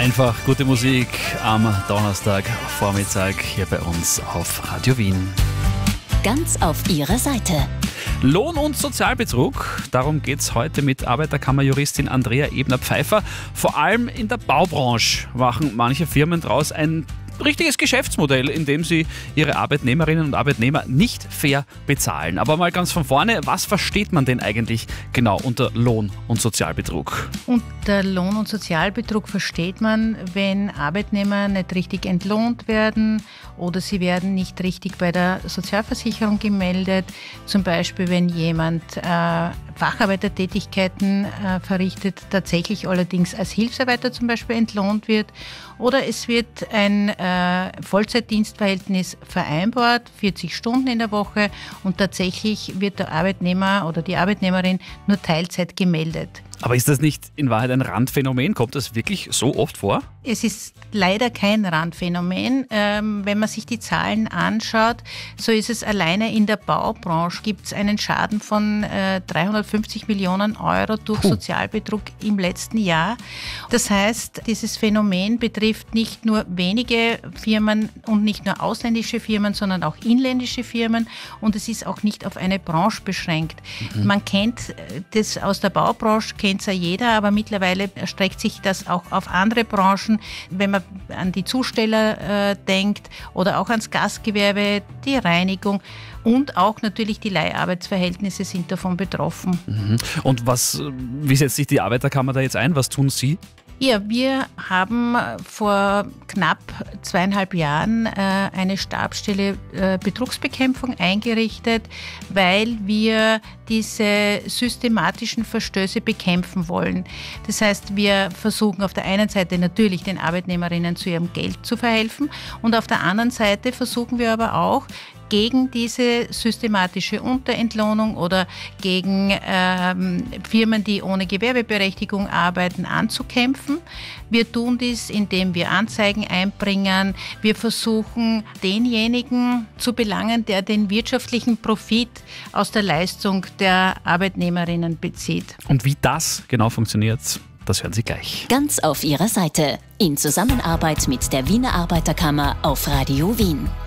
Einfach gute Musik am Donnerstagvormittag hier bei uns auf Radio Wien. Ganz auf Ihrer Seite. Lohn- und Sozialbetrug, darum geht es heute mit Arbeiterkammerjuristin Andrea Ebner-Pfeiffer. Vor allem in der Baubranche machen manche Firmen daraus ein richtiges Geschäftsmodell, in dem sie ihre Arbeitnehmerinnen und Arbeitnehmer nicht fair bezahlen. Aber mal ganz von vorne, was versteht man denn eigentlich genau unter Lohn- und Sozialbetrug? Unter Lohn- und Sozialbetrug versteht man, wenn Arbeitnehmer nicht richtig entlohnt werden oder sie werden nicht richtig bei der Sozialversicherung gemeldet. Zum Beispiel, wenn jemand Facharbeitertätigkeiten verrichtet, tatsächlich allerdings als Hilfsarbeiter zum Beispiel entlohnt wird. Oder es wird ein Vollzeitdienstverhältnis vereinbart, 40 Stunden in der Woche, und tatsächlich wird der Arbeitnehmer oder die Arbeitnehmerin nur Teilzeit gemeldet. Aber ist das nicht in Wahrheit ein Randphänomen? Kommt das wirklich so oft vor? Es ist leider kein Randphänomen. Wenn man sich die Zahlen anschaut, so ist es alleine in der Baubranche, gibt es einen Schaden von 350 Millionen Euro durch Sozialbetrug im letzten Jahr. Das heißt, dieses Phänomen betrifft nicht nur wenige Firmen und nicht nur ausländische Firmen, sondern auch inländische Firmen, und es ist auch nicht auf eine Branche beschränkt. Man kennt das aus der Baubranche, kennt es ja jeder, aber mittlerweile erstreckt sich das auch auf andere Branchen. Wenn man an die Zusteller denkt oder auch ans Gastgewerbe, die Reinigung und auch natürlich die Leiharbeitsverhältnisse sind davon betroffen. Und wie setzt sich die Arbeiterkammer da jetzt ein? Was tun Sie? Ja, wir haben vor knapp 2,5 Jahren eine Stabsstelle Betrugsbekämpfung eingerichtet, weil wir diese systematischen Verstöße bekämpfen wollen. Das heißt, wir versuchen auf der einen Seite natürlich den Arbeitnehmerinnen zu ihrem Geld zu verhelfen, und auf der anderen Seite versuchen wir aber auch, gegen diese systematische Unterentlohnung oder gegen Firmen, die ohne Gewerbeberechtigung arbeiten, anzukämpfen. Wir tun dies, indem wir Anzeigen einbringen. Wir versuchen, denjenigen zu belangen, der den wirtschaftlichen Profit aus der Leistung der Arbeitnehmerinnen bezieht. Und wie das genau funktioniert, das hören Sie gleich. Ganz auf Ihrer Seite. In Zusammenarbeit mit der Wiener Arbeiterkammer auf Radio Wien.